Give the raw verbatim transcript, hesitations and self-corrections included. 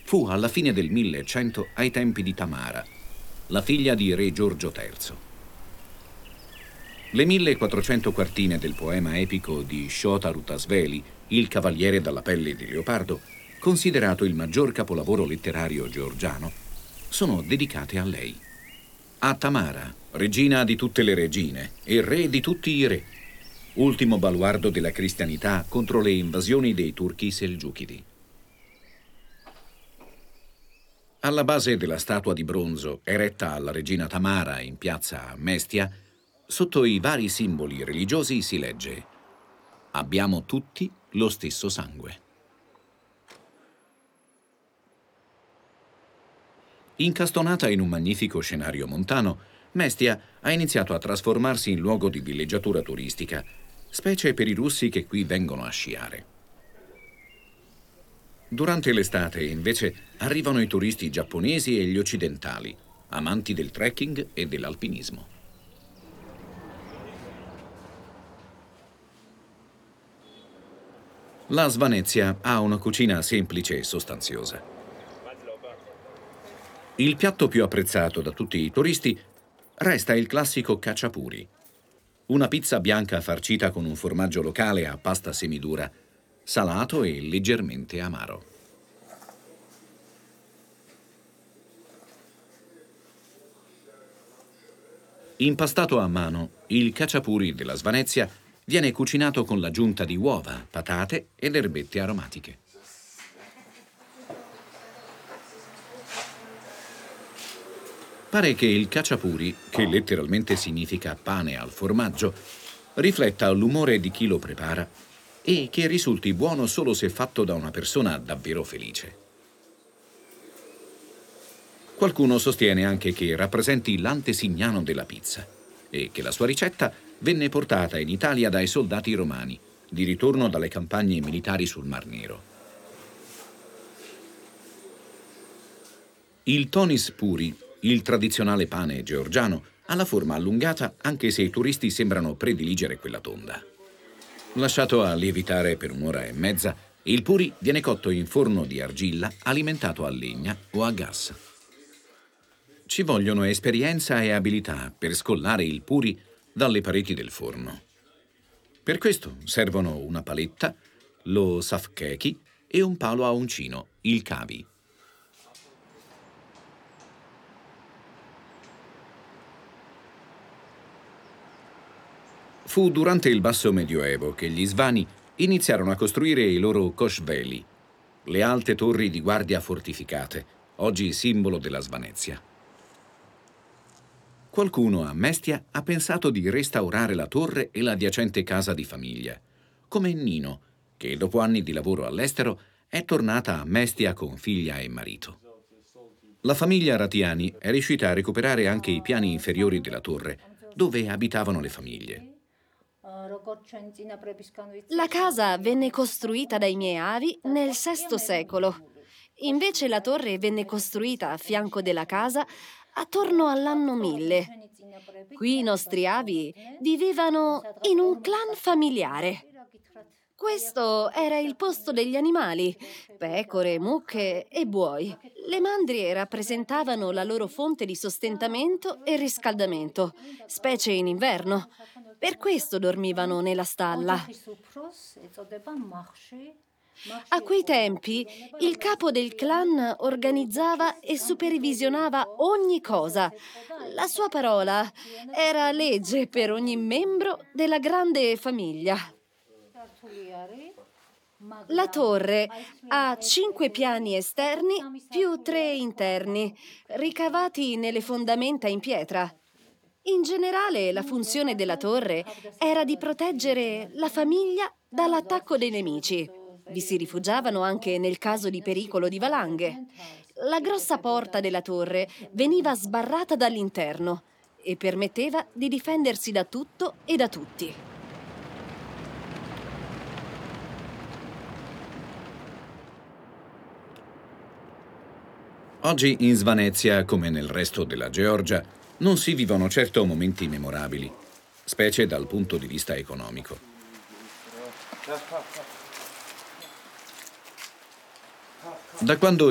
fu alla fine del millecento ai tempi di Tamara, la figlia di re Giorgio terzo. Le millequattrocento quartine del poema epico di Shota Rutasveli, Il cavaliere dalla pelle di leopardo, considerato il maggior capolavoro letterario georgiano, sono dedicate a lei. A Tamara, regina di tutte le regine e re di tutti i re, ultimo baluardo della cristianità contro le invasioni dei turchi selgiukidi. Alla base della statua di bronzo eretta alla regina Tamara in piazza Mestia, sotto i vari simboli religiosi si legge: abbiamo tutti lo stesso sangue. Incastonata in un magnifico scenario montano, Mestia ha iniziato a trasformarsi in luogo di villeggiatura turistica, specie per i russi che qui vengono a sciare. Durante l'estate, invece, arrivano i turisti giapponesi e gli occidentali, amanti del trekking e dell'alpinismo. La Svanezia ha una cucina semplice e sostanziosa. Il piatto più apprezzato da tutti i turisti resta il classico khachapuri, una pizza bianca farcita con un formaggio locale a pasta semidura, salato e leggermente amaro. Impastato a mano, il khachapuri della Svanezia viene cucinato con l'aggiunta di uova, patate ed erbette aromatiche. Pare che il khachapuri, che letteralmente significa pane al formaggio, rifletta l'umore di chi lo prepara e che risulti buono solo se fatto da una persona davvero felice. Qualcuno sostiene anche che rappresenti l'antesignano della pizza e che la sua ricetta venne portata in Italia dai soldati romani, di ritorno dalle campagne militari sul Mar Nero. Il tonis puri, il tradizionale pane georgiano, ha la forma allungata anche se i turisti sembrano prediligere quella tonda. Lasciato a lievitare per un'ora e mezza, il puri viene cotto in forno di argilla alimentato a legna o a gas. Ci vogliono esperienza e abilità per scollare il puri dalle pareti del forno. Per questo servono una paletta, lo safkeki e un palo a uncino, il kavi. Fu durante il Basso Medioevo che gli svani iniziarono a costruire i loro koshveli, le alte torri di guardia fortificate, oggi simbolo della Svanezia. Qualcuno a Mestia ha pensato di restaurare la torre e l'adiacente casa di famiglia, come Nino, che dopo anni di lavoro all'estero è tornata a Mestia con figlia e marito. La famiglia Ratiani è riuscita a recuperare anche i piani inferiori della torre, dove abitavano le famiglie. La casa venne costruita dai miei avi nel sesto secolo. Invece la torre venne costruita a fianco della casa attorno all'anno mille. Qui i nostri avi vivevano in un clan familiare. Questo era il posto degli animali, pecore, mucche e buoi. Le mandrie rappresentavano la loro fonte di sostentamento e riscaldamento, specie in inverno. Per questo dormivano nella stalla. A quei tempi il capo del clan organizzava e supervisionava ogni cosa. La sua parola era legge per ogni membro della grande famiglia. La torre ha cinque piani esterni più tre interni, ricavati nelle fondamenta in pietra. In generale, la funzione della torre era di proteggere la famiglia dall'attacco dei nemici. Vi si rifugiavano anche nel caso di pericolo di valanghe. La grossa porta della torre veniva sbarrata dall'interno e permetteva di difendersi da tutto e da tutti. Oggi in Svanezia, come nel resto della Georgia, non si vivono certo momenti memorabili, specie dal punto di vista economico. Da quando